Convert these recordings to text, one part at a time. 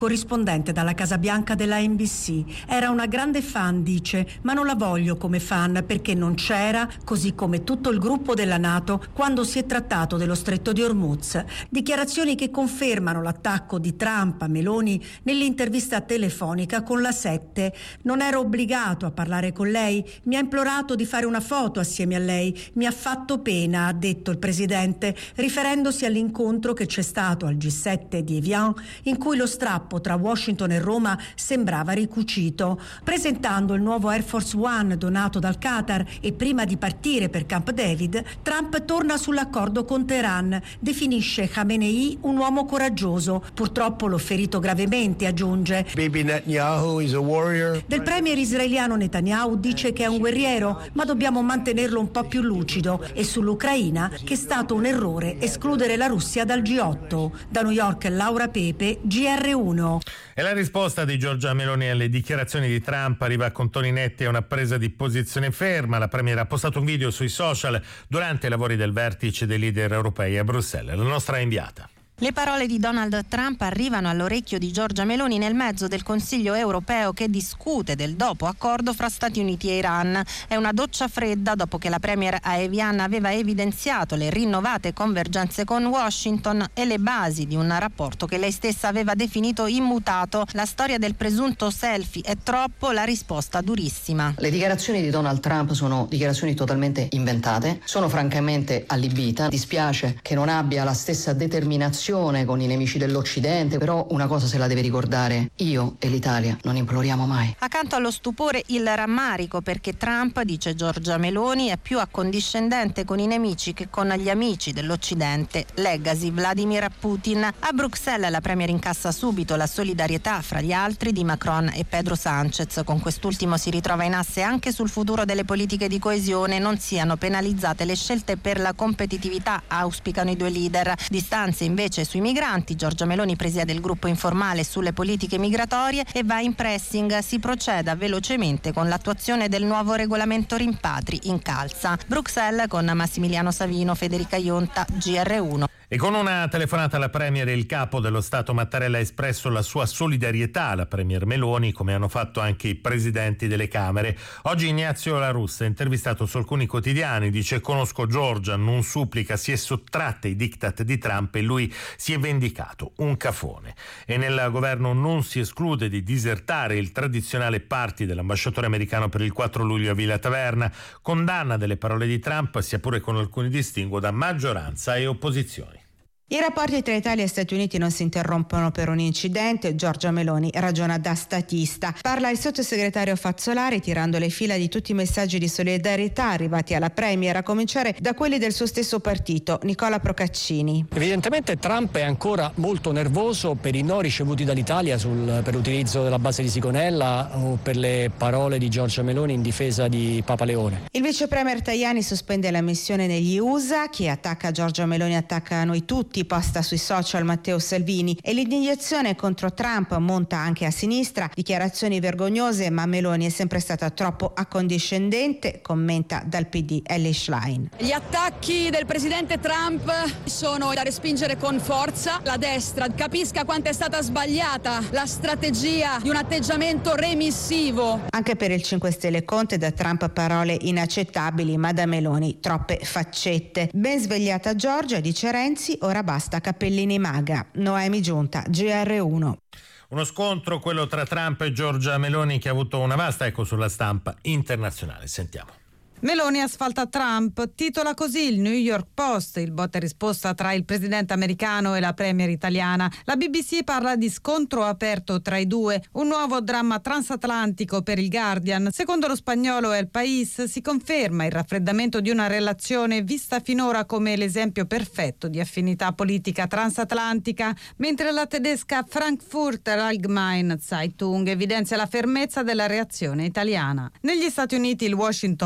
Corrispondente dalla Casa Bianca della NBC. Era una grande fan, dice, ma non la voglio come fan perché non c'era, così come tutto il gruppo della NATO, quando si è trattato dello stretto di Hormuz. Dichiarazioni che confermano l'attacco di Trump a Meloni nell'intervista telefonica con la 7. Non ero obbligato a parlare con lei, mi ha implorato di fare una foto assieme a lei, mi ha fatto pena, ha detto il presidente, riferendosi all'incontro che c'è stato al G7 di Evian, in cui lo strappo tra Washington e Roma sembrava ricucito. Presentando il nuovo Air Force One donato dal Qatar e prima di partire per Camp David, Trump torna sull'accordo con Teheran, definisce Khamenei un uomo coraggioso. Purtroppo l'ho ferito gravemente, aggiunge. Bibi Netanyahu is a warrior. Del premier israeliano Netanyahu dice che è un guerriero, ma dobbiamo mantenerlo un po' più lucido, e sull'Ucraina che è stato un errore escludere la Russia dal G8. Da New York Laura Pepe, GR1. E la risposta di Giorgia Meloni alle dichiarazioni di Trump arriva con toni netti e una presa di posizione ferma. La premier ha postato un video sui social durante i lavori del vertice dei leader europei a Bruxelles. La nostra inviata. Le parole di Donald Trump arrivano all'orecchio di Giorgia Meloni nel mezzo del Consiglio europeo che discute del dopo accordo fra Stati Uniti e Iran. È una doccia fredda dopo che la premier a Evian aveva evidenziato le rinnovate convergenze con Washington e le basi di un rapporto che lei stessa aveva definito immutato. La storia del presunto selfie è troppo, la risposta durissima. Le dichiarazioni di Donald Trump sono dichiarazioni totalmente inventate, sono francamente allibita. Dispiace che non abbia la stessa determinazione con i nemici dell'Occidente, però una cosa se la deve ricordare: io e l'Italia non imploriamo mai. Accanto allo stupore il rammarico, perché Trump, dice Giorgia Meloni, è più accondiscendente con i nemici che con gli amici dell'Occidente. Legacy Vladimir Putin. A Bruxelles la premier incassa subito la solidarietà fra gli altri di Macron e Pedro Sánchez. Con quest'ultimo si ritrova in asse anche sul futuro delle politiche di coesione, non siano penalizzate le scelte per la competitività, auspicano i due leader. Distanze invece sui migranti. Giorgia Meloni presiede il gruppo informale sulle politiche migratorie e va in pressing. Si proceda velocemente con l'attuazione del nuovo regolamento rimpatri, incalza. Bruxelles con Massimiliano Savino, Federica Ionta, GR1. E con una telefonata alla premier, il capo dello Stato Mattarella ha espresso la sua solidarietà alla premier Meloni, come hanno fatto anche i presidenti delle Camere. Oggi Ignazio La Russa, intervistato su alcuni quotidiani, dice: conosco Giorgia, non supplica, si è sottratta ai diktat di Trump e lui si è vendicato, un cafone. E nel governo non si esclude di disertare il tradizionale party dell'ambasciatore americano per il 4 luglio a Villa Taverna. Condanna delle parole di Trump, sia pure con alcuni distinguo, da maggioranza e opposizioni. I rapporti tra Italia e Stati Uniti non si interrompono per un incidente. Giorgia Meloni ragiona da statista. Parla il sottosegretario Fazzolari tirando le fila di tutti i messaggi di solidarietà arrivati alla premier, a cominciare da quelli del suo stesso partito, Nicola Procaccini. Evidentemente Trump è ancora molto nervoso per i no ricevuti dall'Italia per l'utilizzo della base di Sigonella o per le parole di Giorgia Meloni in difesa di Papa Leone. Il vice premier Tajani sospende la missione negli USA. Chi attacca Giorgia Meloni attacca noi tutti, posta sui social Matteo Salvini. E l'indignazione contro Trump monta anche a sinistra. Dichiarazioni vergognose, ma Meloni è sempre stata troppo accondiscendente, commenta dal PD Ellie Schlein. Gli attacchi del presidente Trump sono da respingere con forza. La destra capisca quanto è stata sbagliata la strategia di un atteggiamento remissivo. Anche per il 5 Stelle Conte, da Trump parole inaccettabili, ma da Meloni troppe faccette. Ben svegliata Giorgia, dice Renzi, ora basta cappellini maga. Noemi Giunta, GR1. Uno scontro, quello tra Trump e Giorgia Meloni, che ha avuto una vasta eco sulla stampa internazionale. Sentiamo. Meloni asfalta Trump, titola così il New York Post, il botta e risposta tra il presidente americano e la premier italiana. La BBC parla di scontro aperto tra i due, un nuovo dramma transatlantico per il Guardian. Secondo lo spagnolo El País si conferma il raffreddamento di una relazione vista finora come l'esempio perfetto di affinità politica transatlantica, mentre la tedesca Frankfurter Allgemeine Zeitung evidenzia la fermezza della reazione italiana. Negli Stati Uniti il Washington Post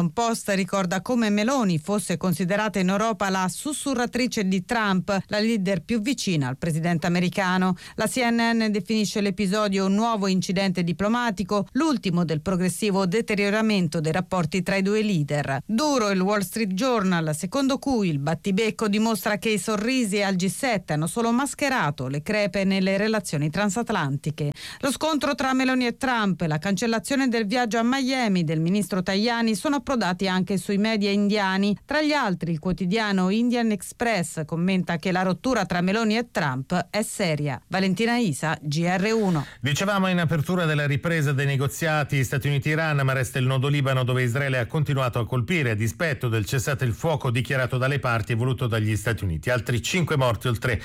Post ricorda come Meloni fosse considerata in Europa la sussurratrice di Trump, la leader più vicina al presidente americano. La CNN definisce l'episodio un nuovo incidente diplomatico, l'ultimo del progressivo deterioramento dei rapporti tra i due leader. Duro il Wall Street Journal, secondo cui il battibecco dimostra che i sorrisi al G7 hanno solo mascherato le crepe nelle relazioni transatlantiche. Lo scontro tra Meloni e Trump e la cancellazione del viaggio a Miami del ministro Tajani sono approdati anche sui media indiani. Tra gli altri il quotidiano Indian Express commenta che la rottura tra Meloni e Trump è seria. Valentina Isa, GR1. Dicevamo in apertura della ripresa dei negoziati Stati Uniti-Iran, ma resta il nodo Libano, dove Israele ha continuato a colpire a dispetto del cessate il fuoco dichiarato dalle parti e voluto dagli Stati Uniti. Altri 5 morti, oltre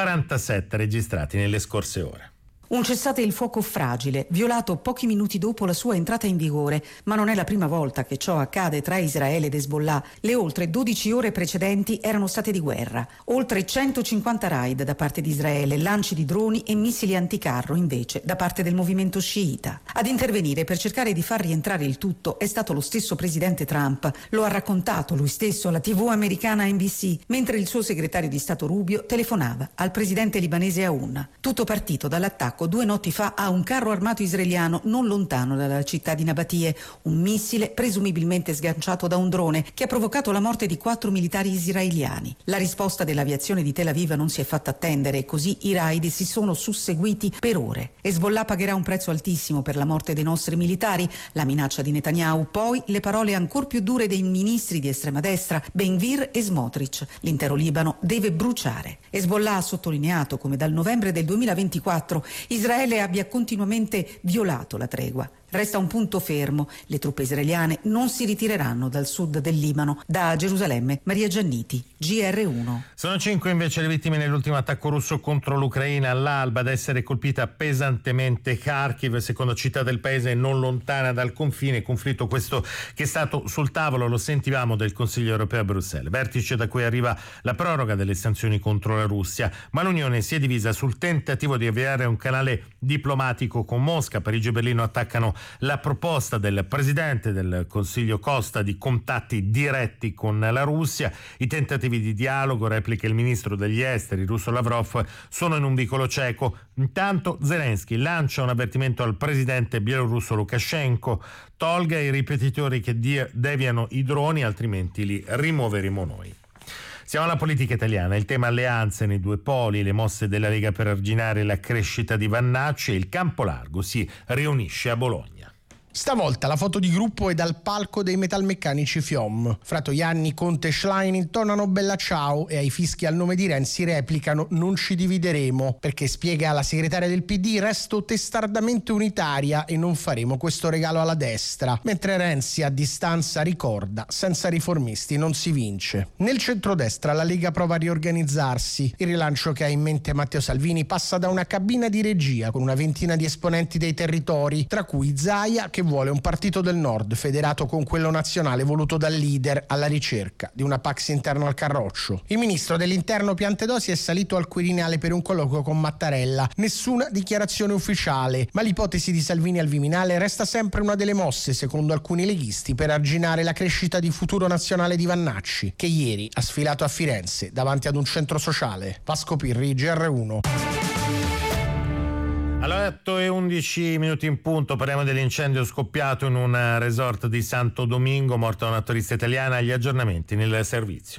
47 registrati nelle scorse ore. Un cessate il fuoco fragile, violato pochi minuti dopo la sua entrata in vigore, ma non è la prima volta che ciò accade tra Israele ed Hezbollah. Le oltre 12 ore precedenti erano state di guerra. Oltre 150 raid da parte di Israele, lanci di droni e missili anticarro invece da parte del movimento sciita. Ad intervenire per cercare di far rientrare il tutto è stato lo stesso presidente Trump. Lo ha raccontato lui stesso alla TV americana NBC, mentre il suo segretario di Stato Rubio telefonava al presidente libanese Aoun. Tutto partito dall'attacco 2 notti fa a un carro armato israeliano non lontano dalla città di Nabatie, un missile presumibilmente sganciato da un drone che ha provocato la morte di 4 militari israeliani. La risposta dell'aviazione di Tel Aviv non si è fatta attendere e così i raid si sono susseguiti per ore. Hezbollah pagherà un prezzo altissimo per la morte dei nostri militari, la minaccia di Netanyahu, poi le parole ancor più dure dei ministri di estrema destra Ben-Gvir e Smotrich. L'intero Libano deve bruciare. Hezbollah ha sottolineato come dal novembre del 2024 Israele abbia continuamente violato la tregua. Resta un punto fermo: le truppe israeliane non si ritireranno dal sud del Libano. Da Gerusalemme, Maria Gianniti, GR1. Sono 5 invece le vittime nell'ultimo attacco russo contro l'Ucraina. All'alba ad essere colpita pesantemente Kharkiv, seconda città del paese non lontana dal confine. Conflitto questo che è stato sul tavolo, lo sentivamo, del Consiglio europeo a Bruxelles. Vertice da cui arriva la proroga delle sanzioni contro la Russia, ma l'Unione si è divisa sul tentativo di avviare un canale diplomatico con Mosca. Parigi e Berlino attaccano la proposta del presidente del Consiglio Costa di contatti diretti con la Russia. I tentativi di dialogo, replica il ministro degli esteri russo Lavrov, sono in un vicolo cieco. Intanto Zelensky lancia un avvertimento al presidente bielorusso Lukashenko: tolga i ripetitori che deviano i droni, altrimenti li rimuoveremo noi. Siamo alla politica italiana, il tema alleanze nei due poli, le mosse della Lega per arginare la crescita di Vannacci, e il campo largo si riunisce a Bologna. Stavolta la foto di gruppo è dal palco dei metalmeccanici FIOM. Fra Toianni, Conte e Schlein intonano bella ciao e ai fischi al nome di Renzi replicano non ci divideremo, perché, spiega la segretaria del PD, resto testardamente unitaria e non faremo questo regalo alla destra, mentre Renzi a distanza ricorda: senza riformisti non si vince. Nel centrodestra la Lega prova a riorganizzarsi. Il rilancio che ha in mente Matteo Salvini passa da una cabina di regia con una ventina di esponenti dei territori, tra cui Zaia, che vuole un partito del nord federato con quello nazionale voluto dal leader, alla ricerca di una pax interna al Carroccio. Il ministro dell'interno Piantedosi è salito al Quirinale per un colloquio con Mattarella. Nessuna dichiarazione ufficiale, ma l'ipotesi di Salvini al Viminale resta sempre una delle mosse, secondo alcuni leghisti, per arginare la crescita di futuro nazionale di Vannacci, che ieri ha sfilato a Firenze davanti ad un centro sociale. Vasco Pirri, GR1. Alle 8:11 in punto parliamo dell'incendio scoppiato in un resort di Santo Domingo, morta una turista italiana. Gli aggiornamenti nel servizio.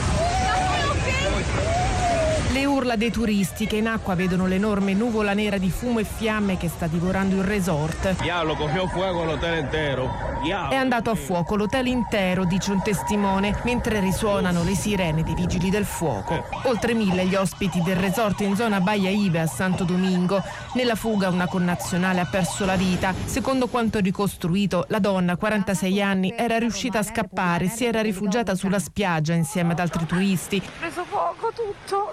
Le urla dei turisti che in acqua vedono l'enorme nuvola nera di fumo e fiamme che sta divorando il resort. Diavolo, cogió fuego l'hotel intero. Diavolo. È andato a fuoco l'hotel intero, dice un testimone, mentre risuonano le sirene dei vigili del fuoco. Oltre 1000 gli ospiti del resort in zona Baia Ive a Santo Domingo. Nella fuga una connazionale ha perso la vita. Secondo quanto ricostruito, la donna, 46 anni, era riuscita a scappare, si era rifugiata sulla spiaggia insieme ad altri turisti. Preso fuoco tutto. E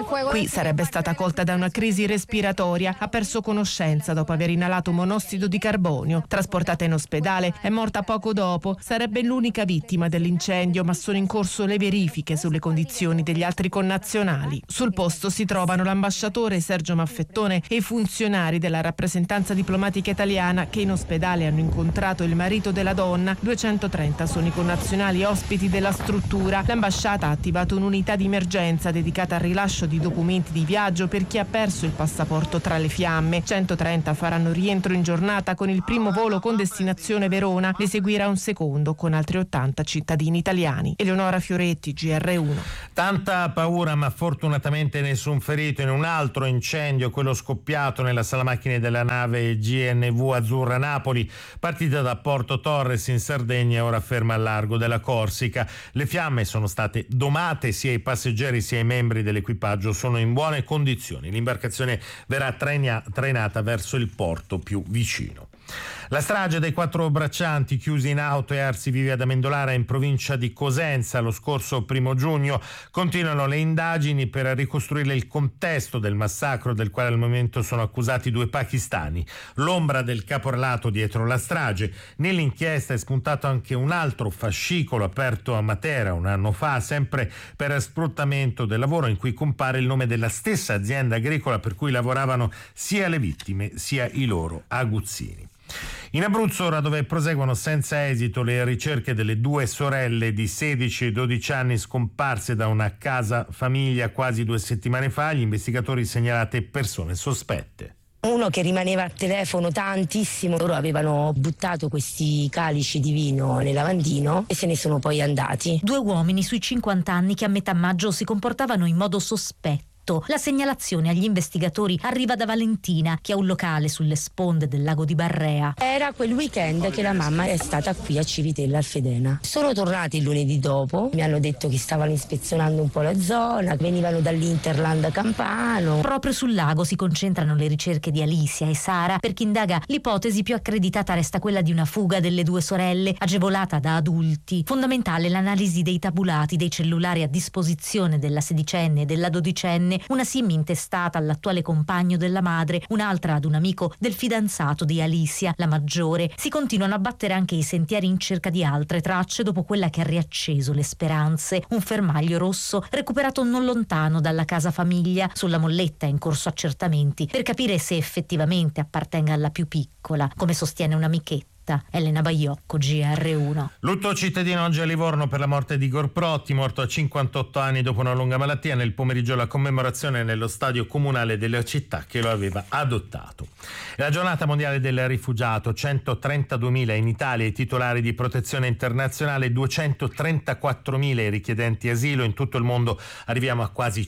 Qui sarebbe stata colta da una crisi respiratoria, ha perso conoscenza dopo aver inalato monossido di carbonio. Trasportata in ospedale, è morta poco dopo. Sarebbe l'unica vittima dell'incendio, ma sono in corso le verifiche sulle condizioni degli altri connazionali. Sul posto si trovano l'ambasciatore Sergio Maffettone e i funzionari della rappresentanza diplomatica italiana che in ospedale hanno incontrato il marito della donna. 230 sono i connazionali ospiti della struttura. L'ambasciata ha attivato un'unità di emergenza dedicata al rilascio di documenti di viaggio per chi ha perso il passaporto tra le fiamme. 130 faranno rientro in giornata con il primo volo con destinazione Verona. Ne seguirà un secondo con altri 80 cittadini italiani. Eleonora Fioretti, GR1. Tanta paura, ma fortunatamente nessun ferito in un altro incendio, quello scoppiato nella sala macchine della nave GNV Azzurra Napoli, partita da Porto Torres in Sardegna e ora ferma al largo della Corsica. Le fiamme sono state domate, sia i passeggeri sia i membri dell'equipaggio sono in buone condizioni. L'imbarcazione verrà trainata verso il porto più vicino. La strage dei 4 braccianti chiusi in auto e arsi vivi ad Amendolara in provincia di Cosenza lo scorso 1 giugno. Continuano le indagini per ricostruire il contesto del massacro del quale al momento sono accusati 2 pakistani. L'ombra del caporalato dietro la strage. Nell'inchiesta è spuntato anche un altro fascicolo aperto a Matera un anno fa, sempre per sfruttamento del lavoro, in cui compare il nome della stessa azienda agricola per cui lavoravano sia le vittime sia i loro aguzzini. In Abruzzo, ora dove proseguono senza esito le ricerche delle 2 sorelle di 16 e 12 anni scomparse da una casa famiglia quasi 2 settimane fa, gli investigatori segnalate persone sospette. Uno che rimaneva al telefono tantissimo, loro avevano buttato questi calici di vino nel lavandino e se ne sono poi andati. 2 uomini sui 50 anni che a metà maggio si comportavano in modo sospetto. La segnalazione agli investigatori arriva da Valentina, che ha un locale sulle sponde del lago di Barrea. Era quel weekend che la mamma è stata qui a Civitella al Fedena. Sono tornati il lunedì dopo, mi hanno detto che stavano ispezionando un po' la zona, venivano dall'Interland Campano. Proprio sul lago si concentrano le ricerche di Alicia e Sara. Per chi indaga, l'ipotesi più accreditata resta quella di una fuga delle 2 sorelle, agevolata da adulti. Fondamentale l'analisi dei tabulati dei cellulari a disposizione della 16enne e della 12enne, una SIM intestata all'attuale compagno della madre, un'altra ad un amico del fidanzato di Alicia, la maggiore. Si continuano a battere anche i sentieri in cerca di altre tracce dopo quella che ha riacceso le speranze. Un fermaglio rosso recuperato non lontano dalla casa famiglia. Sulla molletta è in corso accertamenti per capire se effettivamente appartenga alla più piccola, come sostiene un'amichetta. Elena Baiocco, GR1. Lutto cittadino oggi a Livorno per la morte di Igor Protti, morto a 58 anni dopo una lunga malattia. Nel pomeriggio la commemorazione nello stadio comunale della città che lo aveva adottato. La giornata mondiale del rifugiato, 132.000 in Italia i titolari di protezione internazionale, 234.000 i richiedenti asilo. In tutto il mondo arriviamo a quasi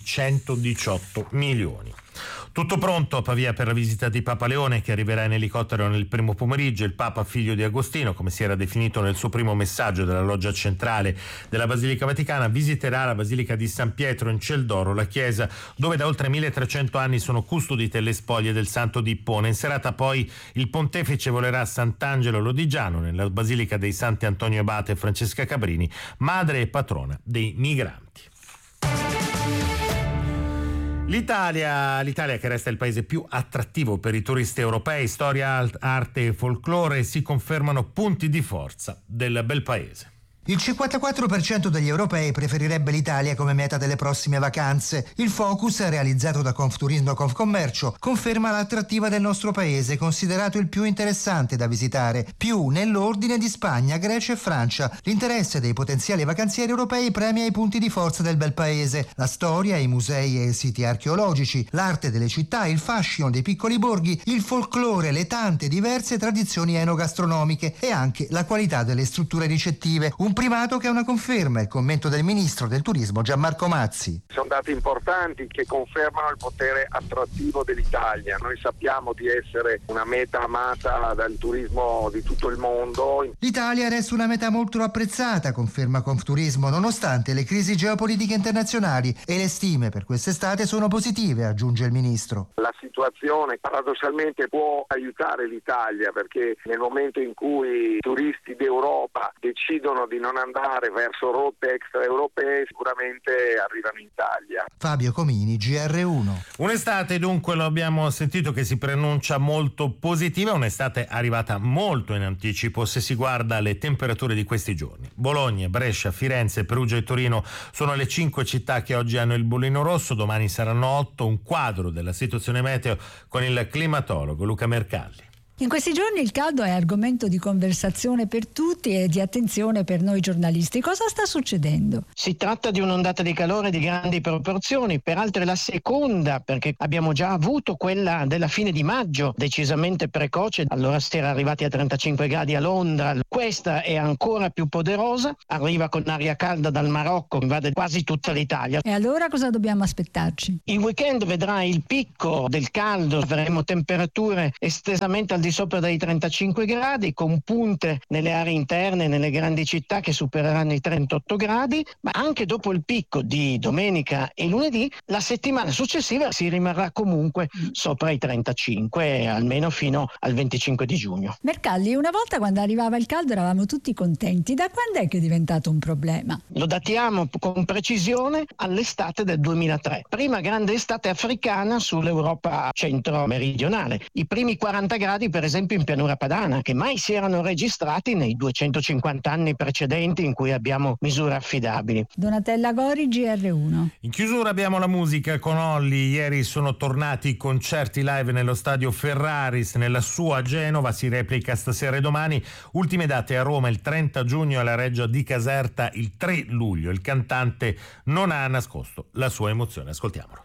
118 milioni. Tutto pronto a Pavia per la visita di Papa Leone, che arriverà in elicottero nel primo pomeriggio. Il Papa, figlio di Agostino, come si era definito nel suo primo messaggio dalla loggia centrale della Basilica Vaticana, visiterà la Basilica di San Pietro in Ciel d'Oro, la chiesa dove da oltre 1300 anni sono custodite le spoglie del Santo di Ippone. In serata poi il pontefice volerà a Sant'Angelo Lodigiano, nella Basilica dei Santi Antonio Abate e Francesca Cabrini, madre e patrona dei migranti. L'Italia che resta il paese più attrattivo per i turisti europei, storia, arte e folklore si confermano punti di forza del bel paese. Il 54% degli europei preferirebbe l'Italia come meta delle prossime vacanze. Il focus, realizzato da Confturismo e Confcommercio, conferma l'attrattiva del nostro paese, considerato il più interessante da visitare, più nell'ordine di Spagna, Grecia e Francia. L'interesse dei potenziali vacanzieri europei premia i punti di forza del bel paese: la storia, i musei e i siti archeologici, l'arte delle città, il fascino dei piccoli borghi, il folklore, le tante diverse tradizioni enogastronomiche e anche la qualità delle strutture ricettive. Un primato che è una conferma, il commento del ministro del turismo Gianmarco Mazzi. Sono dati importanti che confermano il potere attrattivo dell'Italia. Noi sappiamo di essere una meta amata dal turismo di tutto il mondo. L'Italia resta una meta molto apprezzata, conferma Confturismo, nonostante le crisi geopolitiche internazionali, e le stime per quest'estate sono positive, aggiunge il ministro. La situazione paradossalmente può aiutare l'Italia, perché nel momento in cui i turisti d'Europa decidono di non andare verso rotte extraeuropee sicuramente arrivano in Italia. Fabio Comini, GR1. Un'estate dunque, lo abbiamo sentito, che si preannuncia molto positiva, un'estate arrivata molto in anticipo se si guarda le temperature di questi giorni. Bologna, Brescia, Firenze, Perugia e Torino sono le 5 città che oggi hanno il bollino rosso, domani saranno 8, un quadro della situazione meteo con il climatologo Luca Mercalli. In questi giorni il caldo è argomento di conversazione per tutti e di attenzione per noi giornalisti. Cosa sta succedendo? Si tratta di un'ondata di calore di grandi proporzioni, peraltro è la seconda, perché abbiamo già avuto quella della fine di maggio, decisamente precoce. Allora si era arrivati a 35 gradi a Londra. Questa è ancora più poderosa, arriva con aria calda dal Marocco, invade quasi tutta l'Italia. E allora cosa dobbiamo aspettarci? Il weekend vedrà il picco del caldo, avremo temperature estesamente al di sopra dei 35 gradi, con punte nelle aree interne, nelle grandi città che supereranno i 38 gradi, ma anche dopo il picco di domenica e lunedì, la settimana successiva si rimarrà comunque sopra i 35, almeno fino al 25 di giugno. Mercalli, una volta quando arrivava il caldo eravamo tutti contenti, da quando è che è diventato un problema? Lo datiamo con precisione all'estate del 2003, prima grande estate africana sull'Europa centro-meridionale, i primi 40 gradi per esempio in pianura padana, che mai si erano registrati nei 250 anni precedenti in cui abbiamo misure affidabili. Donatella Gori, GR1. In chiusura abbiamo la musica con Olli. Ieri sono tornati i concerti live nello stadio Ferraris, nella sua Genova, si replica stasera e domani. Ultime date a Roma il 30 giugno e alla Reggia di Caserta il 3 luglio. Il cantante non ha nascosto la sua emozione, ascoltiamolo.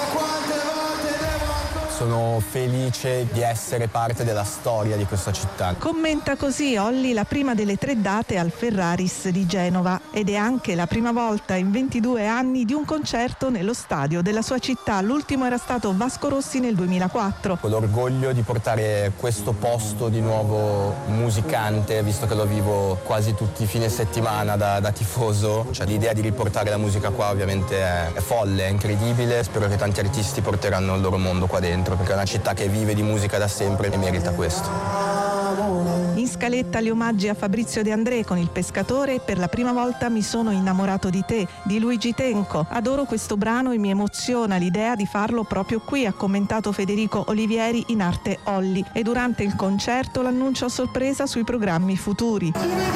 Sono felice di essere parte della storia di questa città. Commenta così Olli la prima delle 3 date al Ferraris di Genova ed è anche la prima volta in 22 anni di un concerto nello stadio della sua città. L'ultimo era stato Vasco Rossi nel 2004. Ho l'orgoglio di portare questo posto di nuovo musicante, visto che lo vivo quasi tutti i fine settimana da tifoso. Cioè, l'idea di riportare la musica qua ovviamente è folle, è incredibile. Spero che tanti artisti porteranno il loro mondo qua dentro, perché è una città che vive di musica da sempre e merita questo. In scaletta gli omaggi a Fabrizio De André con Il pescatore e Per la prima volta mi sono innamorato di te di Luigi Tenco. Adoro questo brano e mi emoziona l'idea di farlo proprio qui, ha commentato Federico Olivieri in arte Olli. E durante il concerto l'annuncio a sorpresa sui programmi futuri.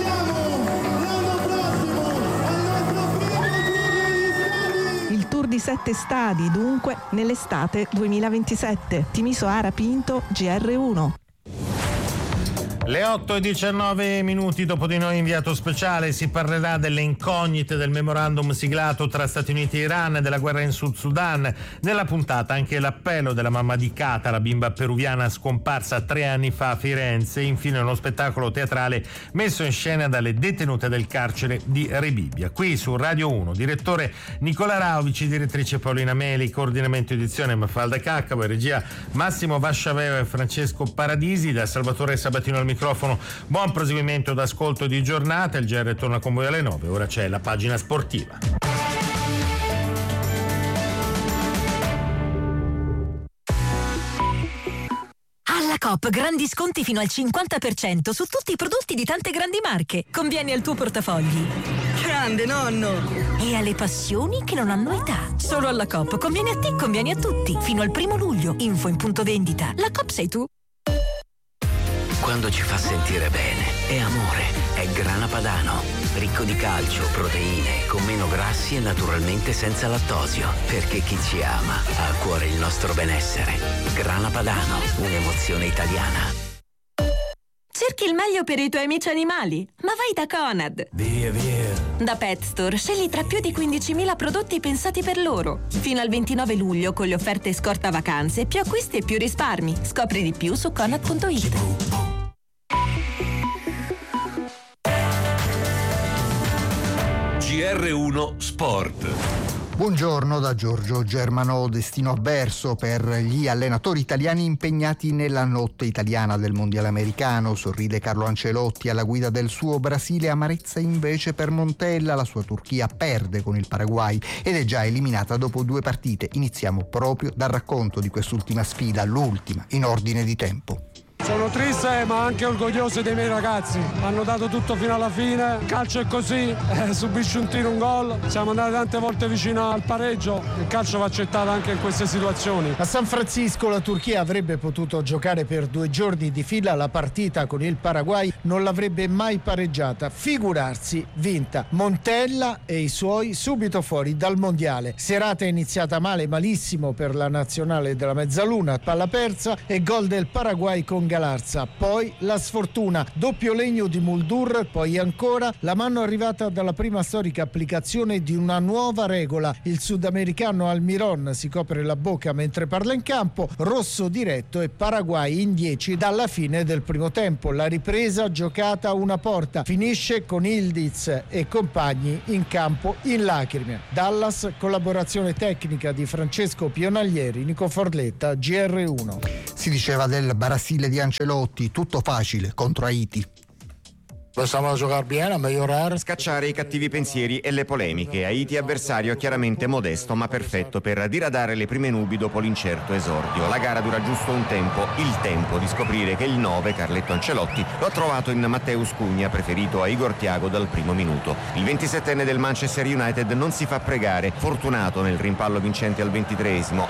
Il tour di 7 stadi, dunque, nell'estate 2027. Timisoara Pinto, GR1. Le 8:19 dopo di noi inviato speciale, si parlerà delle incognite del memorandum siglato tra Stati Uniti e Iran, della guerra in Sud Sudan. Nella puntata anche l'appello della mamma di Kata, la bimba peruviana scomparsa 3 anni fa a Firenze, e infine uno spettacolo teatrale messo in scena dalle detenute del carcere di Rebibbia. Qui su Radio 1, direttore Nicola Rauvici, direttrice Paolina Meli, coordinamento edizione Mafalda Caccavo e regia Massimo Vasciaveo e Francesco Paradisi. Da Salvatore Sabatino al microfono, buon proseguimento d'ascolto di giornata. Il GR torna con voi alle 9, ora c'è la pagina sportiva. Alla Coop grandi sconti fino al 50% su tutti i prodotti di tante grandi marche. Convieni al tuo portafogli. Grande nonno! E alle passioni che non hanno età. Solo alla Coop conviene a te, conviene a tutti. Fino al 1 luglio. Info in punto vendita. La Coop sei tu. Quando ci fa sentire bene, è amore, è Grana Padano, ricco di calcio, proteine, con meno grassi e naturalmente senza lattosio, perché chi ci ama ha a cuore il nostro benessere. Grana Padano, un'emozione italiana. Cerchi il meglio per i tuoi amici animali? Ma vai da Conad! Via, via! Da Pet Store scegli tra più di 15.000 prodotti pensati per loro. Fino al 29 luglio con le offerte scorta vacanze, più acquisti e più risparmi. Scopri di più su Conad.it. GR1 Sport. Buongiorno da Giorgio Germano. Destino avverso per gli allenatori italiani impegnati nella notte italiana del mondiale americano. Sorride Carlo Ancelotti alla guida del suo Brasile, amarezza invece per Montella. La sua Turchia perde con il Paraguay ed è già eliminata dopo 2 partite. Iniziamo proprio dal racconto di quest'ultima sfida, l'ultima in ordine di tempo. Sono triste ma anche orgoglioso dei miei ragazzi, hanno dato tutto fino alla fine, il calcio è così, subisci un tiro, un gol, siamo andati tante volte vicino al pareggio, il calcio va accettato anche in queste situazioni. A San Francisco la Turchia avrebbe potuto giocare per 2 giorni di fila la partita con il Paraguay, non l'avrebbe mai pareggiata, figurarsi vinta. Montella e i suoi subito fuori dal mondiale. Serata iniziata malissimo per la nazionale della mezzaluna, palla persa e gol del Paraguay con Galarza, poi la sfortuna, doppio legno di Muldur, poi ancora la mano arrivata dalla prima storica applicazione di una nuova regola. Il sudamericano Almiron si copre la bocca mentre parla in campo, rosso diretto e Paraguay in 10 dalla fine del primo tempo. La ripresa giocata a una porta, finisce con Ildiz e compagni in campo in lacrime. Dallas, collaborazione tecnica di Francesco Pionaglieri, Nico Forletta, GR1. Si diceva del Brasile di Ancelotti, tutto facile contro Haiti. Pensavamo a giocare bene, a migliorare. Scacciare i cattivi pensieri e le polemiche. Haiti avversario chiaramente modesto ma perfetto per diradare le prime nubi dopo l'incerto esordio. La gara dura giusto un tempo, il tempo di scoprire che il 9, Carletto Ancelotti, lo ha trovato in Mateus Cugna, preferito a Igor Thiago dal primo minuto. Il 27enne del Manchester United non si fa pregare, fortunato nel rimpallo vincente al 23esimo.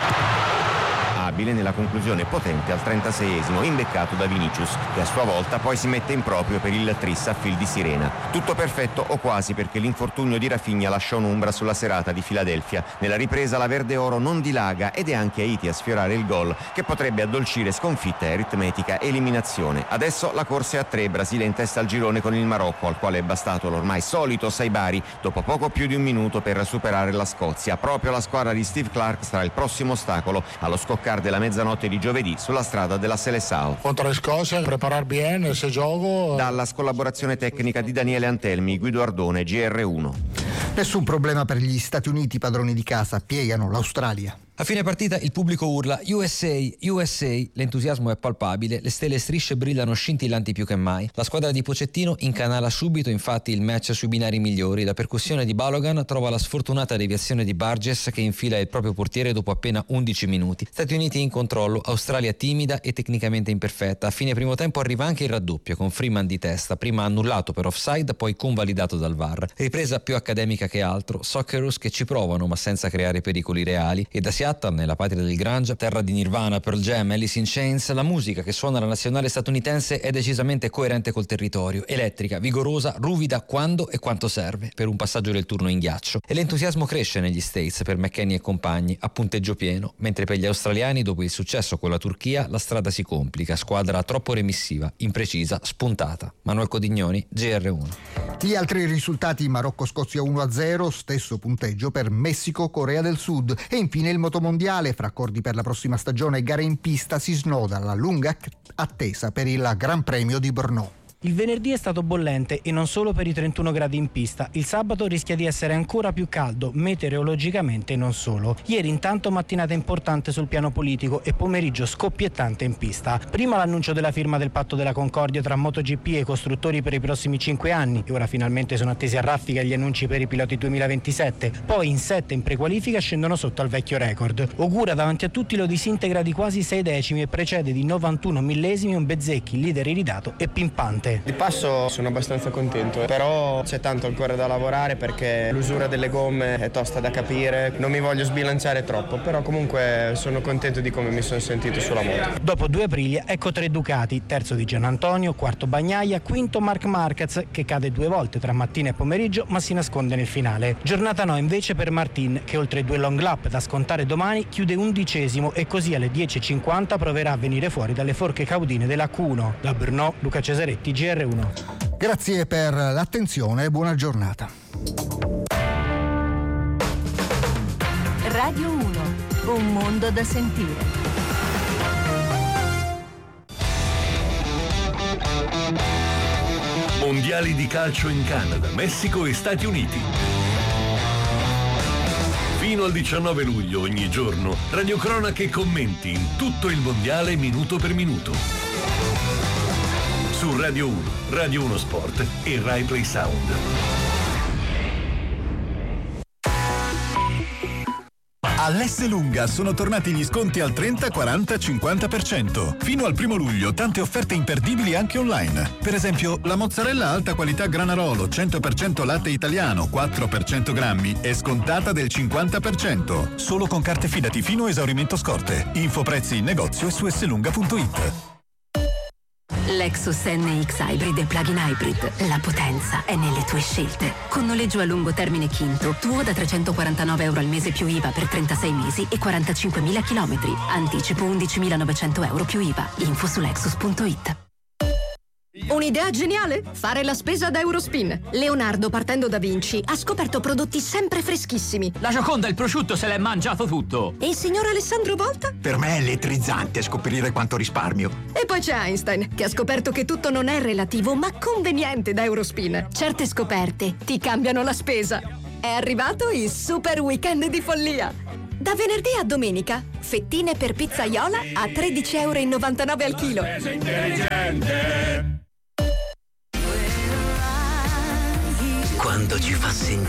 Abile nella conclusione potente al 36esimo, imbeccato da Vinicius, che a sua volta poi si mette in proprio per il tris a fil di sirena. Tutto perfetto o quasi, perché l'infortunio di Rafinha lasciò un'ombra sulla serata di Filadelfia. Nella ripresa la verde oro non dilaga ed è anche Haiti a sfiorare il gol, che potrebbe addolcire sconfitta e aritmetica eliminazione. Adesso la corsa è a 3, Brasile in testa al girone con il Marocco, al quale è bastato l'ormai solito Saibari dopo poco più di un minuto per superare la Scozia. Proprio la squadra di Steve Clark sarà il prossimo ostacolo allo scoccare della mezzanotte di giovedì sulla strada della Seleção. Contro la Scozia, preparar bene se gioco. Dalla collaborazione tecnica di Daniele Antelmi, Guido Ardone, GR1. Nessun problema per gli Stati Uniti, padroni di casa, piegano l'Australia. A fine partita il pubblico urla USA, USA, l'entusiasmo è palpabile, le stelle e strisce brillano scintillanti più che mai. La squadra di Pochettino incanala subito infatti il match sui binari migliori, la percussione di Balogan trova la sfortunata deviazione di Burgess che infila il proprio portiere dopo appena 11 minuti. Stati Uniti in controllo, Australia timida e tecnicamente imperfetta. A fine primo tempo arriva anche il raddoppio con Freeman di testa, prima annullato per offside, poi convalidato dal VAR. Ripresa più accademica che altro, Socceroos che ci provano ma senza creare pericoli reali, e da Seattle, nella patria del grunge, terra di Nirvana, Pearl Jam, Alice in Chains, la musica che suona la nazionale statunitense è decisamente coerente col territorio, elettrica, vigorosa, ruvida quando e quanto serve per un passaggio del turno in ghiaccio. E l'entusiasmo cresce negli States per McKennie e compagni, a punteggio pieno, mentre per gli australiani dopo il successo con la Turchia la strada si complica, squadra troppo remissiva, imprecisa, spuntata. Manuel Codignoni, GR1. Gli altri risultati: Marocco-Scozia 1-0, stesso punteggio per Messico-Corea del Sud, e infine il motomondiale. Fra accordi per la prossima stagione e gare in pista si snoda la lunga attesa per il Gran Premio di Brno. Il venerdì è stato bollente e non solo per i 31 gradi in pista. Il sabato rischia di essere ancora più caldo, meteorologicamente e non solo. Ieri intanto mattinata importante sul piano politico e pomeriggio scoppiettante in pista. Prima l'annuncio della firma del patto della Concordia tra MotoGP e i costruttori per i prossimi 5 anni. E ora finalmente sono attesi a raffica gli annunci per i piloti 2027. Poi in 7 in prequalifica scendono sotto al vecchio record. Ogura davanti a tutti lo disintegra di quasi 6 decimi e precede di 91 millesimi un Bezzecchi, leader iridato e pimpante. Di passo sono abbastanza contento, però c'è tanto ancora da lavorare perché l'usura delle gomme è tosta da capire, non mi voglio sbilanciare troppo, però comunque sono contento di come mi sono sentito sulla moto. Dopo 2 Aprilia, ecco 3 Ducati, terzo di Gianantonio, quarto Bagnaia, quinto Marc Marquez che cade 2 volte tra mattina e pomeriggio ma si nasconde nel finale. Giornata no invece per Martin che oltre 2 long lap da scontare domani chiude 11° e così alle 10:50 proverà a venire fuori dalle forche caudine della Q1. Da Brno, Luca Cesaretti, GR1. Grazie per l'attenzione e buona giornata. Radio 1, un mondo da sentire. Mondiali di calcio in Canada, Messico e Stati Uniti. Fino al 19 luglio ogni giorno, radiocronache e commenti in tutto il mondiale minuto per minuto. Su Radio 1, Radio 1 Sport e Rai Play Sound. All'Esselunga sono tornati gli sconti al 30, 40, 50%. Fino al 1 luglio tante offerte imperdibili anche online. Per esempio, la mozzarella alta qualità Granarolo 100% latte italiano 4 per 100 grammi è scontata del 50%. Solo con carte Fidati fino a esaurimento scorte. Info prezzi in negozio e su esselunga.it. Lexus NX Hybrid e Plug-in Hybrid. La potenza è nelle tue scelte. Con noleggio a lungo termine Quinto, tuo da €349 al mese più IVA per 36 mesi e 45.000 chilometri. Anticipo €11.900 più IVA. Info su Lexus.it. Un'idea geniale? Fare la spesa da Eurospin. Leonardo, partendo da Vinci, ha scoperto prodotti sempre freschissimi. La Gioconda, il prosciutto, se l'è mangiato tutto. E il signor Alessandro Volta? Per me è elettrizzante scoprire quanto risparmio. E poi c'è Einstein, che ha scoperto che tutto non è relativo, ma conveniente da Eurospin. Certe scoperte ti cambiano la spesa. È arrivato il super weekend di follia. Da venerdì a domenica, fettine per pizzaiola a €13,99 al chilo. Quando ci fa sentire